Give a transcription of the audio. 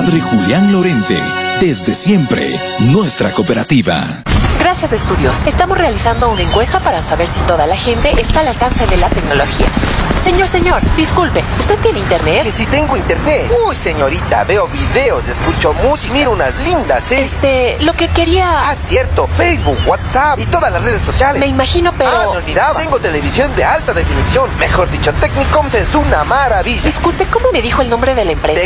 Padre Julián Lorente, desde siempre, nuestra cooperativa. Gracias, estudios. Estamos realizando una encuesta para saber si toda la gente está al alcance de la tecnología. Señor, disculpe, ¿usted tiene internet? Que si tengo internet. Uy, señorita, veo videos, escucho música, miro unas lindas, Lo que quería... Ah, cierto, Facebook, WhatsApp y todas las redes sociales. Me imagino, pero... Ah, me olvidaba. Tengo televisión de alta definición. Mejor dicho, Technicoms es una maravilla. Disculpe, ¿cómo me dijo el nombre de la empresa?